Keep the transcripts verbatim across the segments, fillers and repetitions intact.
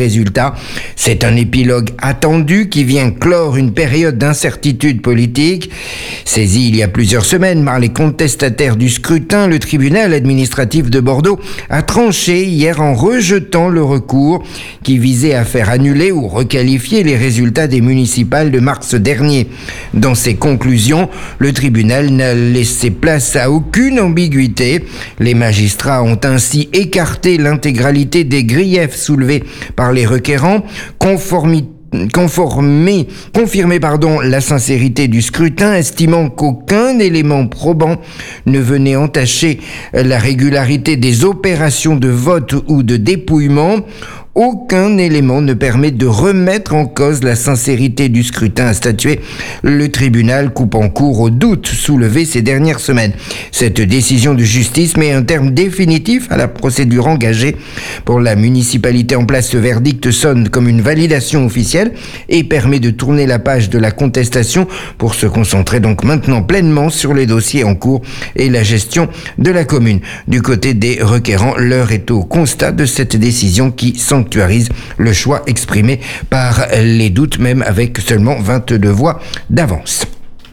résultats. C'est un épilogue attendu qui vient clore une période d'incertitude politique. Saisi il y a plusieurs semaines par les contestataires du scrutin, le tribunal administratif de Bordeaux a tranché hier en rejetant le recours qui visait à faire annuler ou requalifier les résultats des municipales de mars dernier. Dans ses conclusions, le tribunal n'a laissé place à aucune ambiguïté. Les magistrats ont ainsi écarté l'intégralité des griefs soulevés par les requérants, conformité Conformé, confirmer pardon, la sincérité du scrutin, estimant qu'aucun élément probant ne venait entacher la régularité des opérations de vote ou de dépouillement. Aucun élément ne permet de remettre en cause la sincérité du scrutin, a statué le tribunal, coupant court aux doutes soulevés ces dernières semaines. Cette décision de justice met un terme définitif à la procédure engagée. Pour la municipalité en place, ce verdict sonne comme une validation officielle et permet de tourner la page de la contestation pour se concentrer donc maintenant pleinement sur les dossiers en cours et la gestion de la commune. Du côté des requérants, l'heure est au constat de cette décision qui sanctuarise le choix exprimé par les doutes, même avec seulement vingt-deux voix d'avance.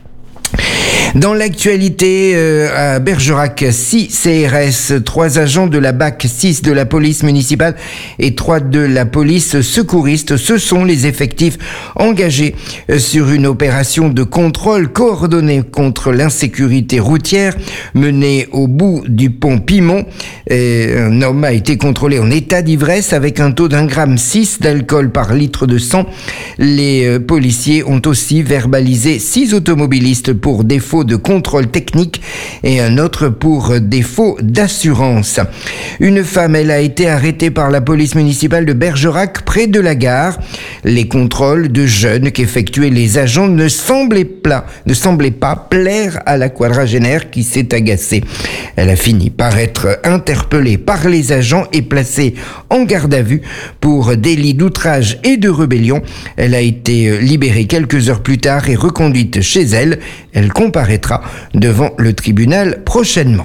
Dans l'actualité, euh, à Bergerac, six C R S, trois agents de la B A C, six de la police municipale et trois de la police secouriste, ce sont les effectifs engagés sur une opération de contrôle coordonnée contre l'insécurité routière menée au bout du pont Pimont. Et un homme a été contrôlé en état d'ivresse avec un taux d'un gramme six d'alcool par litre de sang. Les euh, policiers ont aussi verbalisé six automobilistes pour défaut de contrôle technique et un autre pour défaut d'assurance. Une femme, elle a été arrêtée par la police municipale de Bergerac près de la gare. Les contrôles de jeunes qu'effectuaient les agents ne semblaient pas, ne semblaient pas plaire à la quadragénaire qui s'est agacée. Elle a fini par être interpellée par les agents et placée en garde à vue pour délit d'outrage et de rébellion. Elle a été libérée quelques heures plus tard et reconduite chez elle. Elle comparaîtra devant le tribunal prochainement.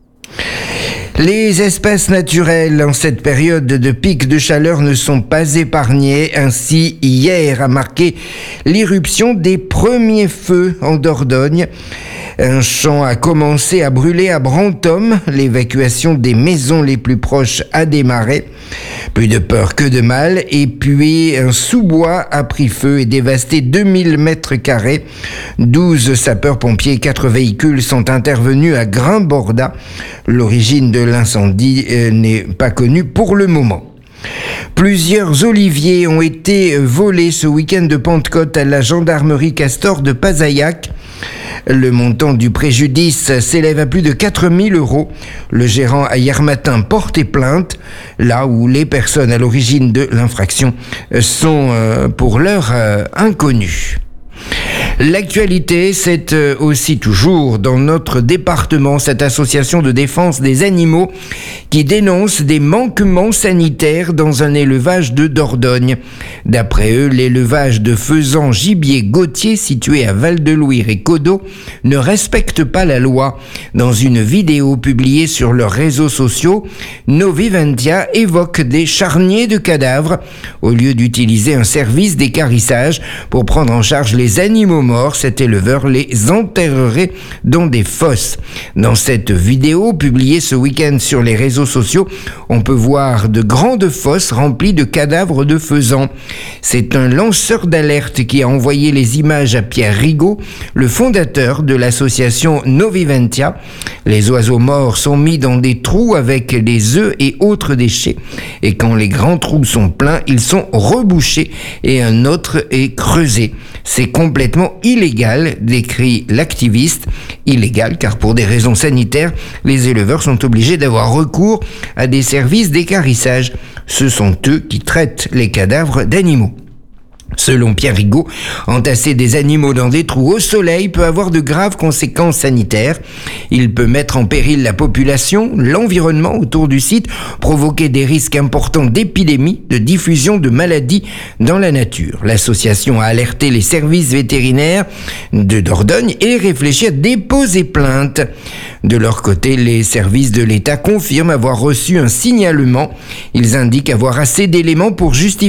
Les espèces naturelles en cette période de pic de chaleur ne sont pas épargnées. Ainsi, hier a marqué l'irruption des premiers feux en Dordogne. Un champ a commencé à brûler à Brantôme. L'évacuation des maisons les plus proches a démarré. Plus de peur que de mal. Et puis, un sous-bois a pris feu et dévasté deux mille mètres carrés. douze sapeurs-pompiers et quatre véhicules sont intervenus à Grain-Borda. L'origine de l'incendie n'est pas connue pour le moment. Plusieurs oliviers ont été volés ce week-end de Pentecôte à la gendarmerie Castor de Pazaillac. Le montant du préjudice s'élève à plus de quatre mille euros. Le gérant a hier matin porté plainte, là où les personnes à l'origine de l'infraction sont pour l'heure inconnues. L'actualité, c'est aussi toujours dans notre département cette association de défense des animaux qui dénonce des manquements sanitaires dans un élevage de Dordogne. D'après eux, l'élevage de faisans gibier Gauthier situé à Val-de-Louire et Codeau ne respecte pas la loi. Dans une vidéo publiée sur leurs réseaux sociaux, Noviventia évoque des charniers de cadavres au lieu d'utiliser un service d'équarrissage pour prendre en charge les animaux morts. Cet éleveur les enterrerait dans des fosses. Dans cette vidéo publiée ce week-end sur les réseaux sociaux, on peut voir de grandes fosses remplies de cadavres de faisans. C'est un lanceur d'alerte qui a envoyé les images à Pierre Rigaud, le fondateur de l'association Noviventia. Les oiseaux morts sont mis dans des trous avec des œufs et autres déchets. Et quand les grands trous sont pleins, ils sont rebouchés et un autre est creusé. C'est complètement illégal, décrit l'activiste. Illégal car pour des raisons sanitaires, les éleveurs sont obligés d'avoir recours à des services d'équarrissage. Ce sont eux qui traitent les cadavres d'animaux. Selon Pierre Rigaud, entasser des animaux dans des trous au soleil peut avoir de graves conséquences sanitaires. Il peut mettre en péril la population, l'environnement autour du site, provoquer des risques importants d'épidémies, de diffusion de maladies dans la nature. L'association a alerté les services vétérinaires de Dordogne et réfléchit à déposer plainte. De leur côté, les services de l'État confirment avoir reçu un signalement. Ils indiquent avoir assez d'éléments pour justifier